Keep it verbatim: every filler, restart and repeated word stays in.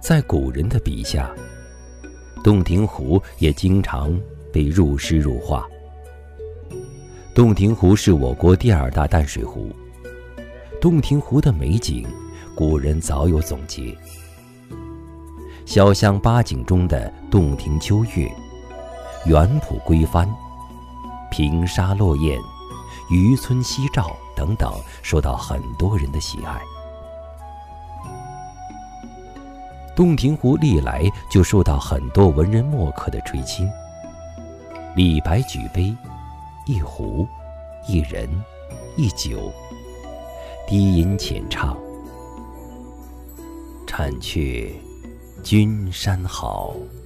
在古人的笔下，洞庭湖也经常被入诗入画。洞庭湖是我国第二大淡水湖，洞庭湖的美景，古人早有总结。小巷八景中的洞庭秋月、园圃归帆、平沙落雁、渔村夕照等等，受到很多人的喜爱。洞庭湖历来就受到很多文人墨客的垂青。李白举杯，一壶，一人，一酒，低吟浅唱，婵却君山好。